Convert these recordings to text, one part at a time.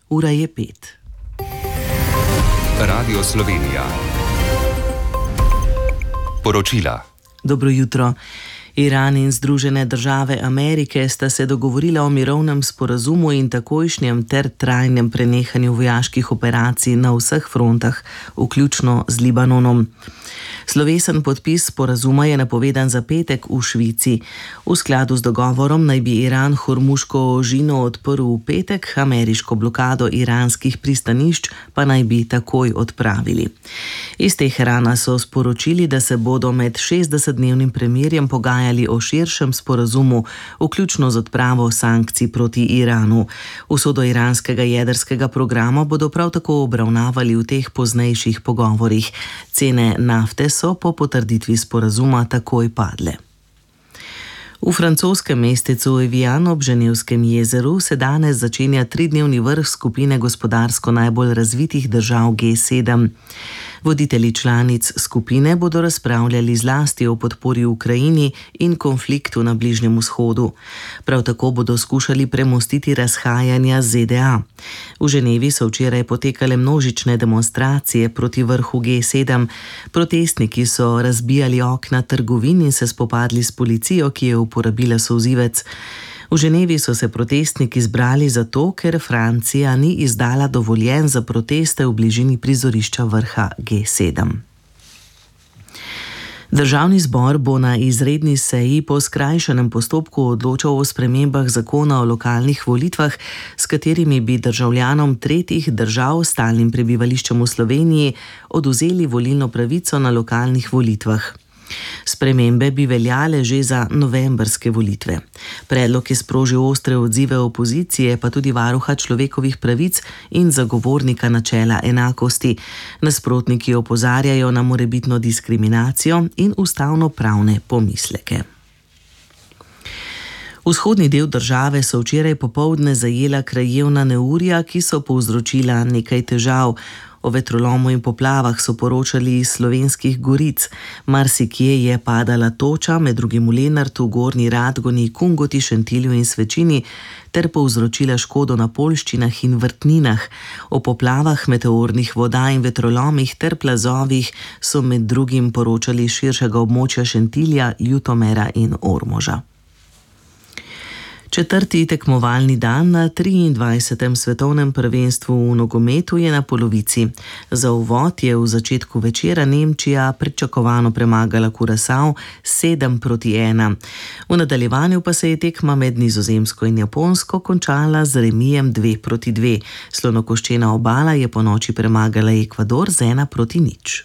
ura je 5. Radio Slovenija. Poročila. Dobro jutro. Iran in Združene države Amerike sta se dogovorila o mirovnem sporazumu in takojšnjem ter trajnem prenehanju vojaških operacij na vseh frontah, vključno z Libanonom. Slovesen podpis sporazuma je napovedan za petek v Švici. V skladu z dogovorom naj bi Iran Hormuško ožino odprl v petek, ameriško blokado iranskih pristanišč pa naj bi takoj odpravili. Iz Teherana so sporočili, da se bodo med 60-dnevnim premirjem pogajali o širšem sporazumu, vključno z odpravo sankcij proti Iranu. Usodo iranskega jedrskega programa bodo prav tako obravnavali v teh poznejših pogovorih. Cene nafte so po potrditvi sporazuma takoj padle. V francoskem mestecu Evian ob Ženevskem jezeru se danes začenja 3-dnevni vrh skupine gospodarsko najbolj razvitih držav G7. Voditelji članic skupine bodo razpravljali zlasti o podpori Ukrajini in konfliktu na Bližnjem vzhodu. Prav tako bodo skušali premostiti razhajanja z ZDA. V Ženevi so včeraj potekale množične demonstracije proti vrhu G7. Protestniki so razbijali okna trgovin in se spopadli s policijo, ki je uporabila solzivec. V Ženevi so se protestniki zbrali zato, ker Francija ni izdala dovoljenj za proteste v bližini prizorišča vrha G7. Državni zbor bo na izredni seji po skrajšanem postopku odločal o spremembah zakona o lokalnih volitvah, s katerimi bi državljanom tretjih držav s stalnim prebivališčem v Sloveniji odvzeli volilno pravico na lokalnih volitvah. Spremembe bi veljale že za novembrske volitve. Predlog je sprožil ostre odzive opozicije, pa tudi varuha človekovih pravic in zagovornika načela enakosti. Nasprotniki opozarjajo na morebitno diskriminacijo in ustavno-pravne pomisleke. Vzhodni del države so včeraj popoldne zajela krajevna neurja, ki so povzročila nekaj težav. O vetrolomu in poplavah so poročali iz Slovenskih goric. Marsikje je padala toča, med drugim v Lenartu, Gornji Radgoni, Kungoti, Šentilju in Svečini, ter povzročila škodo na poljščinah in vrtninah. O poplavah, meteornih voda in vetrolomih ter plazovih so med drugim poročali iz širšega območja Šentilja, Ljutomera in Ormoža. 4. tekmovalni dan na 23. svetovnem prvenstvu v nogometu je na polovici. Za uvod je v začetku večera Nemčija pričakovano premagala Kurasao 7-1. V nadaljevanju pa se je tekma med Nizozemsko in Japonsko končala z remijem 2-2. Slonokoščena obala je ponoči premagala Ekvador z 1-0.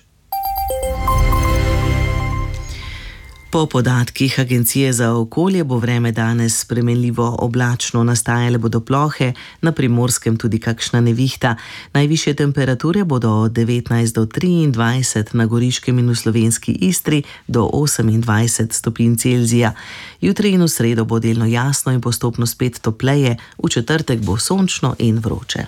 Po podatkih Agencije za okolje bo vreme danes spremenljivo oblačno, nastajale bodo plohe, na Primorskem tudi kakšna nevihta. Najvišje temperature bodo od 19 do 23, na Goriškem in v slovenski Istri do 28 stopinj Celzija. Jutri in v sredo bo delno jasno in postopno spet topleje, v četrtek bo sončno in vroče.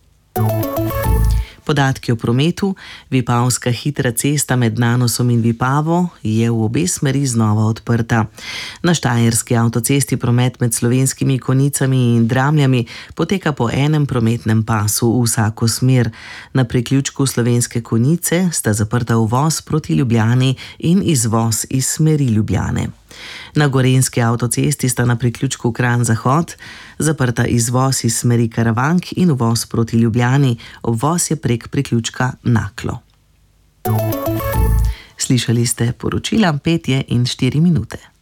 Podatki o prometu. Vipavska hitra cesta med Nanosom in Vipavo je v obe smeri znova odprta. Na Štajerski avtocesti promet med Slovenskimi Konicami in Dramljami poteka po enem prometnem pasu v vsako smer. Na priključku Slovenske Konice sta zaprta uvoz proti Ljubljani in izvoz iz smeri Ljubljane. Na Gorenjski avtocesti sta na priključku Kranj-Zahod zaprta izvoz iz smeri Karavank in uvoz proti Ljubljani, obvoz je prek priključka Naklo. Slišali ste poročila, 5:04.